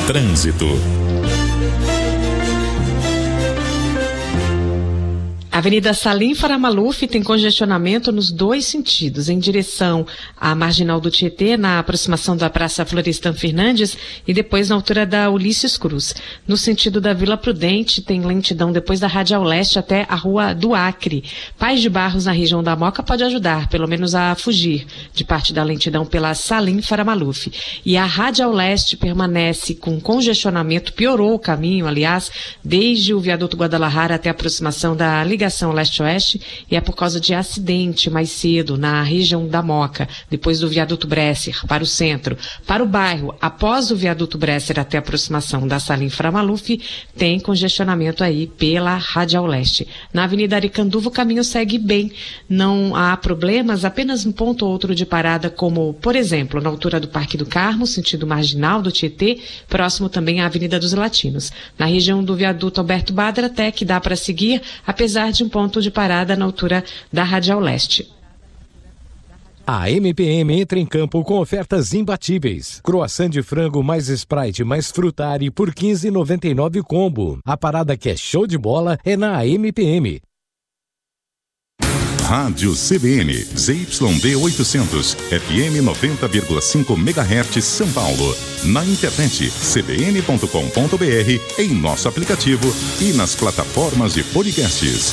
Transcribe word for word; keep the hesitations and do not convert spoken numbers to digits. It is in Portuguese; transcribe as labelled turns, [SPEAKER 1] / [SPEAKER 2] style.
[SPEAKER 1] Trânsito.
[SPEAKER 2] Avenida Salim Faramaluf tem congestionamento nos dois sentidos, em direção à Marginal do Tietê, na aproximação da Praça Florestan Fernandes e depois na altura da Ulisses Cruz. No sentido da Vila Prudente, tem lentidão depois da Radial Leste até a Rua do Acre. Paz de Barros, na região da Moca, pode ajudar, pelo menos a fugir de parte da lentidão pela Salim Faramaluf. E a Radial Leste permanece com congestionamento, piorou o caminho, aliás, desde o viaduto Guadalajara até a aproximação da ligação leste-oeste, e é por causa de acidente mais cedo na região da Moca, depois do viaduto Bresser, para o centro. Para o bairro, após o viaduto Bresser até a aproximação da Salim Faramaluf, tem congestionamento aí pela Radial Leste. Na Avenida Aricanduva, o caminho segue bem, não há problemas, apenas um ponto ou outro de parada, como, por exemplo, na altura do Parque do Carmo, sentido marginal do Tietê, próximo também à Avenida dos Latinos. Na região do viaduto Alberto Badra, até que dá para seguir, apesar de um ponto de parada na altura da Radial Leste.
[SPEAKER 3] A M P M entra em campo com ofertas imbatíveis. Croissant de frango mais Sprite mais Frutari por quinze reais e noventa e nove centavos combo. A parada que é show de bola é na M P M.
[SPEAKER 1] Rádio C B N, Z Y D oitocentos, F M noventa vírgula cinco megahertz, São Paulo. Na internet, c b n ponto com ponto b r, em nosso aplicativo e nas plataformas de podcasts.